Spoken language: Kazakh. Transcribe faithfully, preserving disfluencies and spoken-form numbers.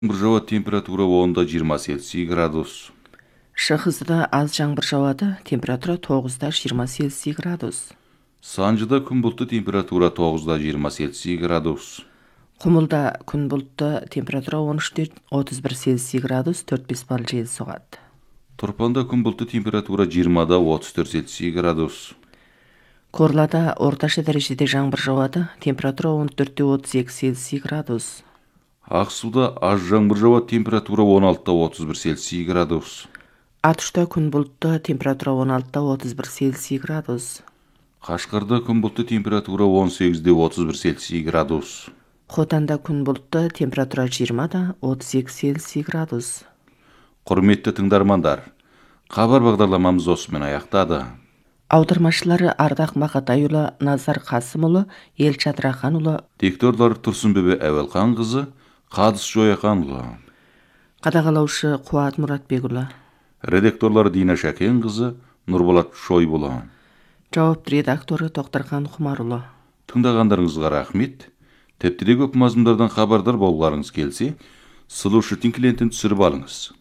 Жаңбыр жауады, температура онда жиырма Цельсий градус. Шығысыда аз жаңбыр жауады, температура тоғызда жиырма Цельсий градус. Санжыда күн бұлтты, температура тоғызда жиырма Цельсий градус. Құмылда күн бұлтты, температура он үште отыз бір Цельсий градус, төрт бес балл жел соғады. Тұрпанда күн бұлтты, температура жиырмада отыз төрт Цельсий градус. Корлада орташа дәрежеде жаңбыр жауады, температура он төртте отыз екі Цельсий градус. Ақсуда аз жаңбыр жауады, температура он алтыда отыз бір Цельсий градус. Атышта күн бұлтты, температура он алтыда отыз бір Цельсий градус. Қашқарда күн бұлтты, температура он сегізде отыз бір Цельсий градус. Хотанда күн бұлтты, температура жиырмада отыз екі Цельсий градус. Құрметті тыңдармандар, хабар бағдарламамыз осымен аяқтады. Аудармашылары Ардақ Мақатайұлы, Назар Қасымұлы, Елшат Раханұлы, Дикторлар Тұрсынбөбе Әуелханқызы, Қадыс Жойақанұлы. Қадағалаушы Қуат Мұратбекұлы. Редакторлар Дина Шәкенқызы, Нұрболат Шойбұлы. Жауапты редакторы Тоқтархан Құмарұлы. Тыңдағандарыңызға рахмет. Тепті де көп мазмұндардан хабардар болуларыңыз келсе, Сұлушы тинклентін түсіріп алыңыз.